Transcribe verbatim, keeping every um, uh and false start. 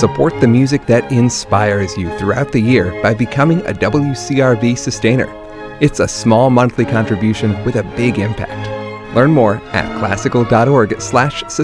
Support the music that inspires you throughout the year by becoming a W C R V sustainer. It's a small monthly contribution with a big impact. Learn more at classical dot org slash